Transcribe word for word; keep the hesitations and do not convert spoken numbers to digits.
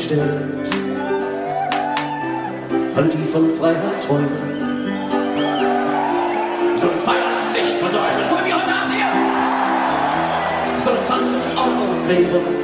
gestellt. Alle, die von Freiheit träumen, sollen feiern, nicht versäumen. So wie heute Abend hier! Sollen tanzen auch auf Gräbern.